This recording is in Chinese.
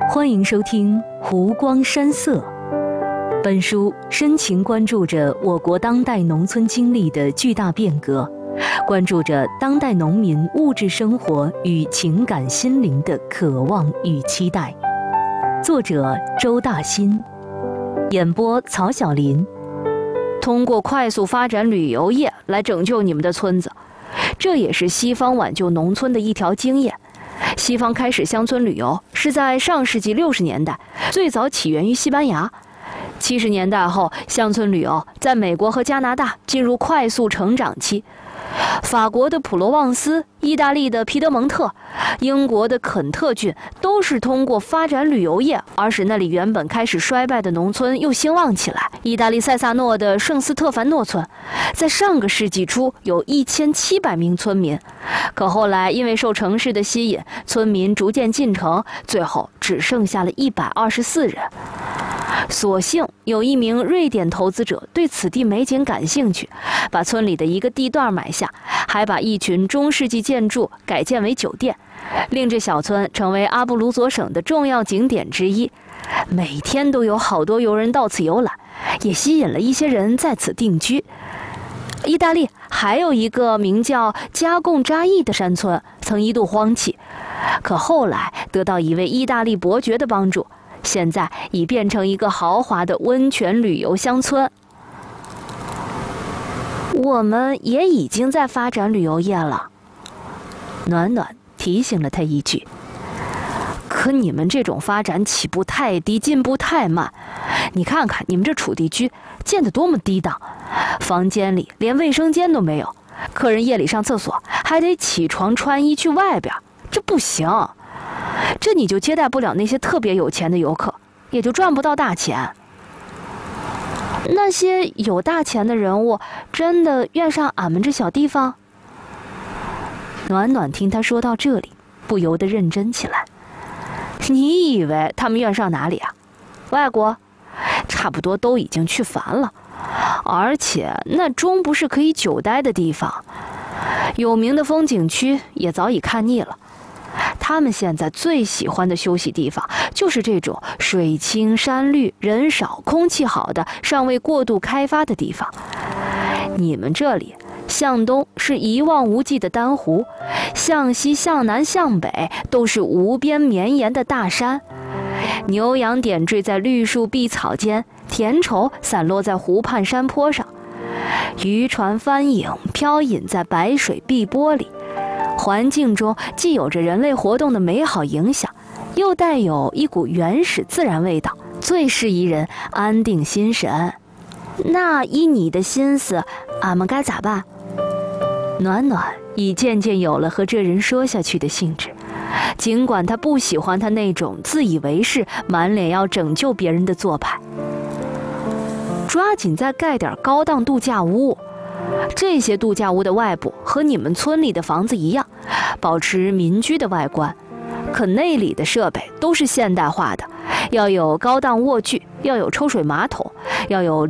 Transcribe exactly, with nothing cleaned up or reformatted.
欢迎收听《湖光山色》。本书深情关注着我国当代农村经历的巨大变革，关注着当代农民物质生活与情感心灵的渴望与期待。作者周大新，演播曹晓林。 通过快速发展旅游业来拯救你们的村子，这也是西方挽救农村的一条经验。西方开始乡村旅游是在上世纪六十年代，最早起源于西班牙。七十年代后，乡村旅游在美国和加拿大进入快速成长期。法国的普罗旺斯、意大利的皮德蒙特、英国的肯特郡都是通过发展旅游业而使那里原本开始衰败的农村又兴旺起来。意大利塞萨诺的圣斯特凡诺村在上个世纪初有一千七百名村民，可后来因为受城市的吸引，村民逐渐进城，最后只剩下了一百二十四人。所幸有一名瑞典投资者对此地美景感兴趣，把村里的一个地段买下，还把一群中世纪建筑改建为酒店，令这小村成为阿布鲁佐省的重要景点之一。每天都有好多游人到此游览，也吸引了一些人在此定居。意大利还有一个名叫加贡扎伊的山村，曾一度荒弃，可后来得到一位意大利伯爵的帮助，现在已变成一个豪华的温泉旅游乡村。我们也已经在发展旅游业了，暖暖提醒了他一句。可你们这种发展起步太低，进步太慢。你看看你们这楚地居建得多么低档，房间里连卫生间都没有，客人夜里上厕所还得起床穿衣去外边，这不行。这你就接待不了那些特别有钱的游客，也就赚不到大钱。那些有大钱的人物真的愿上俺们这小地方？暖暖听他说到这里，不由得认真起来。你以为他们愿上哪里啊？外国？差不多都已经去烦了，而且那终不是可以久待的地方。有名的风景区也早已看腻了，他们现在最喜欢的休息地方就是这种水清山绿、人少、空气好的、尚未过度开发的地方。你们这里向东是一望无际的丹湖，向西、向南、向北都是无边绵延的大山，牛羊点缀在绿树碧草间，田畴散落在湖畔山坡上，渔船帆影飘隐在白水碧波里。环境中既有着人类活动的美好影响，又带有一股原始自然味道，最适宜人安定心神。那依你的心思，俺们该咋办？暖暖已渐渐有了和这人说下去的兴致，尽管他不喜欢他那种自以为是、满脸要拯救别人的做派。抓紧再盖点高档度假屋，这些度假屋的外部和你们村里的房子一样，保持民居的外观，可内里的设备都是现代化的，要有高档卧具，要有抽水马桶，要有